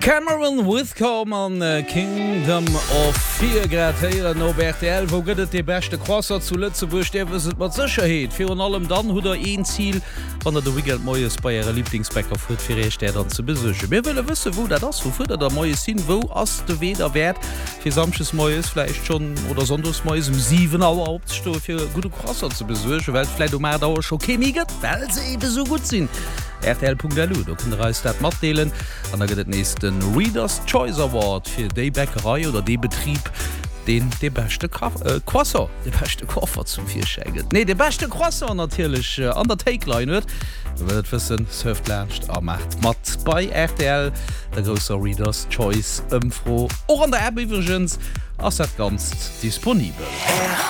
Cameron Withcomb an Kingdom of 4 Gradieren no RTL, wo gëtt de beste Crosser zu Lützeburg steet mat Sicherheet. Fi an allem dann huder een Ziel wann der Weekend Moes bei ihrer Lieblingsbäcker fut firstädern ze besuche. Mir willlle wisse wo der das wofir der Moes sinn wo ass de weder wert fir samches Moes fleicht schon oder sonders Moes 7 Auer opsto fir gute Crosser ze besuche, Weltfleit um dauer schon chemiget, weil se eben so gut sinn. RTL.delu, du kun reis dat mat deelen an der gët nächsten Readers Choice Award fir déi Bäckerei oder de Betrieb den de beste Croissant, de beste Koffer zum Vierschenken. Nee, de beste Croissant natürlich an der Takeline huet. Wird wissen, surft lerncht macht mat bei RTL der großer Readers Choice froh. Auch an der App übrigens as ganz disponibel.